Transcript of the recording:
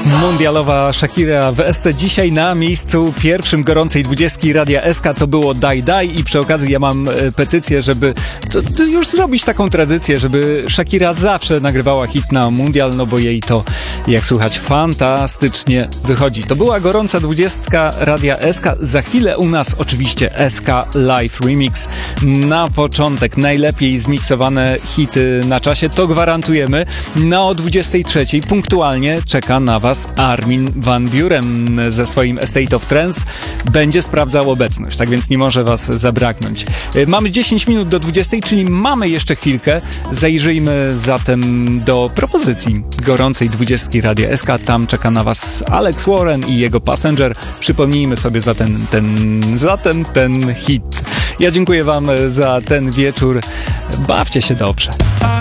Mundialowa Shakira w ST dzisiaj na miejscu pierwszym gorącej 20 Radia SK to było Daj Daj i przy okazji ja mam petycję, żeby to już zrobić taką tradycję, żeby Shakira zawsze nagrywała hit na Mundial, no bo jej to, jak słychać, fantastycznie wychodzi. To była gorąca 20 Radia SK. Za chwilę u nas oczywiście SK Live Remix. Na początek najlepiej zmiksowane hity na czasie, to gwarantujemy. No o 23 punktualnie czeka na Was Armin van Buuren ze swoim State of Trance. Będzie sprawdzał obecność, tak więc nie może Was zabraknąć. Mamy 10 minut do 20, czyli mamy jeszcze chwilkę. Zajrzyjmy zatem do propozycji gorącej 20 Radia SK. Tam czeka na Was Alex Warren i jego Passenger. Przypomnijmy sobie zatem ten hit. Ja dziękuję Wam za ten wieczór. Bawcie się dobrze.